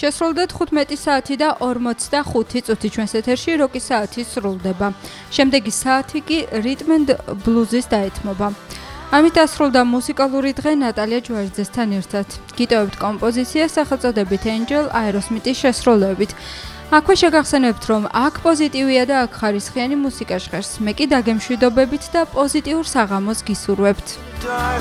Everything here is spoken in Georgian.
შესრულდა 15 საათი და 45 წუთი ჩვენს ეთერში როკის საათი სრულდება. შემდეგი საათი კი რიტმ ენდ ბლუზის დაეთმობა. ამით დასრულდა მუსიკალური დღე ნატალია ჯვარიძესთან ერთად. გიტოვებთ კომპოზიცია სახელწოდებით Angel Aerosmithის შესრულებით. აქვე შეგახსენებთ, რომ აქ პოზიტივია და აქ ხარისხიანი მუსიკა ჟღერს. მე კი დაგემშვიდობებით და პოზიტიურ საღამოს გისურვებთ.